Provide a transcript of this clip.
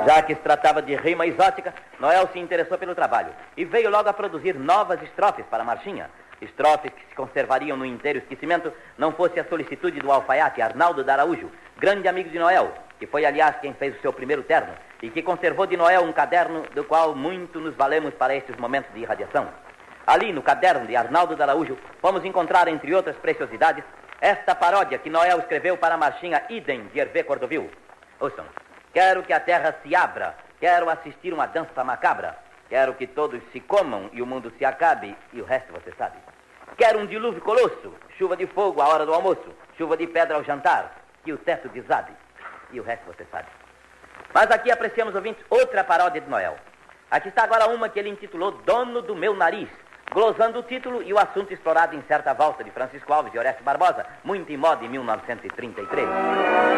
Já que se tratava de rima exótica, Noel se interessou pelo trabalho e veio logo a produzir novas estrofes para a marchinha. Estrofes que se conservariam no inteiro esquecimento, não fosse a solicitude do alfaiate Arnaldo de Araújo, grande amigo de Noel, que foi, aliás, quem fez o seu primeiro terno, e que conservou de Noel um caderno do qual muito nos valemos para estes momentos de irradiação. Ali, no caderno de Arnaldo de Araújo, vamos encontrar, entre outras preciosidades, esta paródia que Noel escreveu para a marchinha Idem de Hervé Cordovil. Ouçam: quero que a terra se abra, quero assistir uma dança macabra, quero que todos se comam e o mundo se acabe, e o resto você sabe. Quero um dilúvio colosso, chuva de fogo à hora do almoço, chuva de pedra ao jantar, que o teto desabe, e o resto você sabe. Mas aqui apreciamos, ouvintes, outra paródia de Noel. Aqui está agora uma que ele intitulou Dono do Meu Nariz, glosando o título e o assunto explorado em certa valsa de Francisco Alves e Orestes Barbosa, muito em moda em 1933.